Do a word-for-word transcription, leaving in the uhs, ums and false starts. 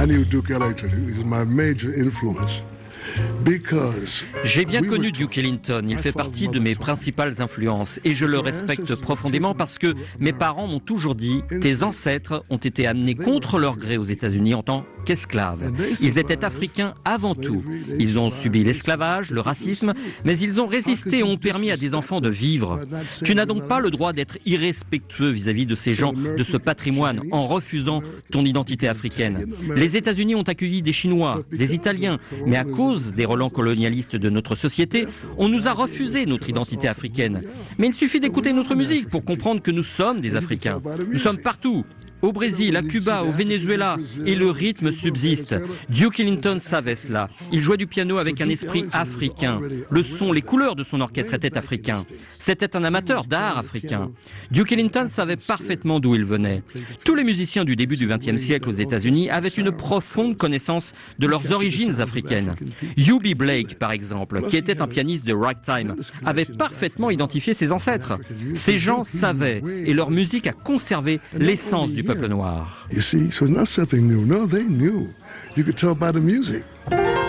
I knew Duke Ellington. He was my major influence. J'ai bien connu Duke Ellington, il fait partie de mes principales influences et je le respecte profondément parce que mes parents m'ont toujours dit « Tes ancêtres ont été amenés contre leur gré aux États-Unis en tant qu'esclaves. Ils étaient africains avant tout. Ils ont subi l'esclavage, le racisme, mais ils ont résisté et ont permis à des enfants de vivre. Tu n'as donc pas le droit d'être irrespectueux vis-à-vis de ces gens, de ce patrimoine, en refusant ton identité africaine. Les États-Unis ont accueilli des Chinois, des Italiens, mais à cause des relents colonialistes de notre société, on nous a refusé notre identité africaine. Mais il suffit d'écouter notre musique pour comprendre que nous sommes des Africains. Nous sommes partout. Au Brésil, à Cuba, au Venezuela, et le rythme subsiste. Duke Ellington savait cela. Il jouait du piano avec un esprit africain. Le son, les couleurs de son orchestre étaient africains. C'était un amateur d'art africain. Duke Ellington savait parfaitement d'où il venait. Tous les musiciens du début du vingtième siècle aux États-Unis avaient une profonde connaissance de leurs origines africaines. U B Blake, par exemple, qui était un pianiste de ragtime, avait parfaitement identifié ses ancêtres. Ces gens savaient, et leur musique a conservé l'essence du peuple noir. You see, so it's not something new. No, they knew. You could tell by the music.